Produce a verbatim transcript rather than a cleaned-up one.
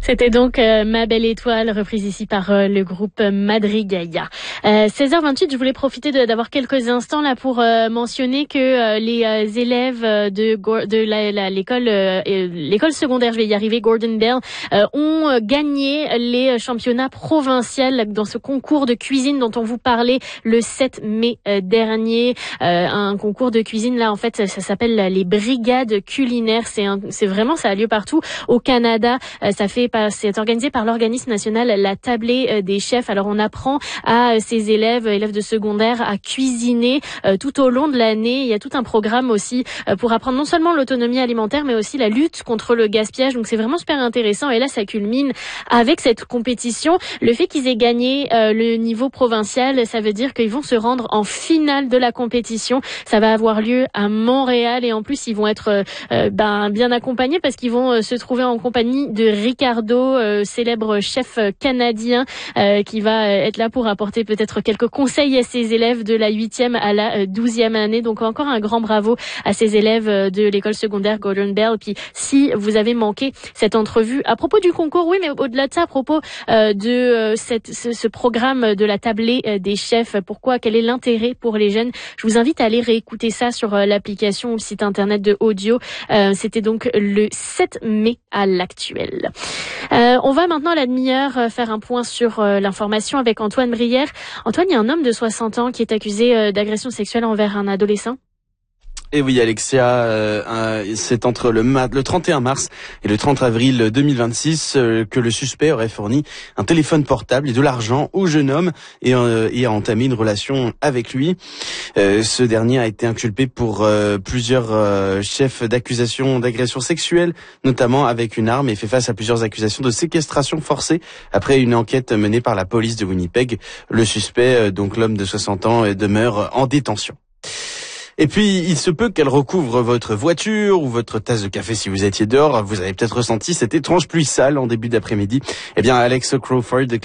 C'était donc euh, Ma Belle Étoile, reprise ici par euh, le groupe Madrigaya. Euh, seize heures vingt-huit, je voulais profiter de, d'avoir quelques instants là pour euh, mentionner que euh, les euh, élèves de, de la, la, l'école euh, l'école secondaire, je vais y arriver, Gordon Bell, euh, ont gagné les championnats provinciaux dans ce concours de cuisine dont on vous parlait le sept mai euh, dernier. Euh, un concours de cuisine là, en fait, ça, ça s'appelle les brigades culinaires. C'est, un, c'est vraiment, ça a lieu partout au Canada. Euh, ça fait C'est organisé par l'organisme national La Tablée des chefs. Alors on apprend à ces élèves, élèves de secondaire, à cuisiner euh, tout au long de l'année. Il y a tout un programme aussi euh, pour apprendre non seulement l'autonomie alimentaire, mais aussi la lutte contre le gaspillage. Donc c'est vraiment super intéressant. Et là, ça culmine avec cette compétition. Le fait qu'ils aient gagné euh, le niveau provincial, ça veut dire qu'ils vont se rendre en finale de la compétition. Ça va avoir lieu à Montréal et en plus ils vont être euh, ben, bien accompagnés parce qu'ils vont euh, se trouver en compagnie de Ricardo, Euh, célèbre chef canadien euh, qui va être là pour apporter peut-être quelques conseils à ses élèves de la huitième à la douzième année. Donc encore un grand bravo à ces élèves de l'école secondaire Gordon Bell. Puis si vous avez manqué cette entrevue à propos du concours, oui, mais au-delà de ça, à propos euh, de euh, cette, ce, ce programme de la tablée des chefs, pourquoi, quel est l'intérêt pour les jeunes, je vous invite à aller réécouter ça sur euh, l'application ou le site internet de Audio. Euh, c'était donc le sept mai à l'actuel. Euh, on va maintenant à la demi-heure euh, faire un point sur euh, l'information avec Antoine Brière. Antoine, il y a un homme de soixante ans qui est accusé euh, d'agression sexuelle envers un adolescent. Et oui, Alexia, euh, c'est entre le, le trente et un mars et le trente avril deux mille vingt-six euh, que le suspect aurait fourni un téléphone portable et de l'argent au jeune homme et, euh, et a entamé une relation avec lui. Euh, ce dernier a été inculpé pour euh, plusieurs euh, chefs d'accusation d'agression sexuelle, notamment avec une arme, et fait face à plusieurs accusations de séquestration forcée après une enquête menée par la police de Winnipeg. Le suspect, euh, donc l'homme de soixante ans, demeure en détention. Et puis, il se peut qu'elle recouvre votre voiture ou votre tasse de café si vous étiez dehors. Vous avez peut-être ressenti cette étrange pluie sale en début d'après-midi. Eh bien, Alex Crawford